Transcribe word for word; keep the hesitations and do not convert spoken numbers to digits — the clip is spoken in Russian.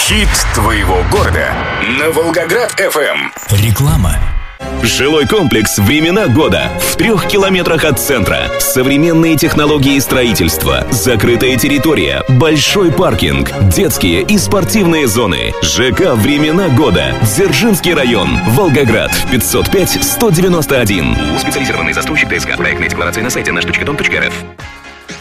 Хит твоего города на Волгоград-эф эм. Реклама. Жилой комплекс «Времена года» в трех километрах от центра. Современные технологии строительства, закрытая территория, большой паркинг, детские и спортивные зоны. ЖК «Времена года», Дзержинский район, Волгоград, пятьсот пять сто девяносто один. Специализированный застройщик ДСК. Проектная декларация на сайте наш точка дом точка эр эф.